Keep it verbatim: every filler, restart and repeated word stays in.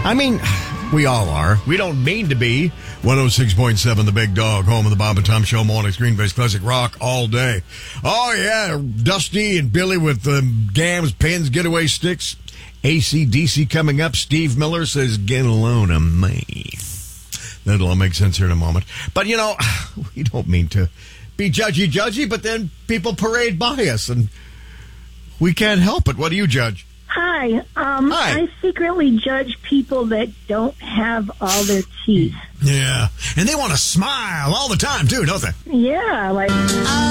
I mean, we all are. We don't mean to be. one oh six point seven, The Big Dog, home of the Bob and Tom Show, mornings, Green Bay's Classic Rock all day. Oh, yeah, Dusty and Billy with um, gams, pins, getaway sticks. A C D C coming up. Steve Miller says, get a load of me. That'll all make sense here in a moment. But, you know, we don't mean to be judgy-judgy, but then people parade by us, and we can't help it. What do you judge? Hi. Um, Hi. I secretly judge people that don't have all their teeth. Yeah. And they want to smile all the time, too, don't they? Yeah, like...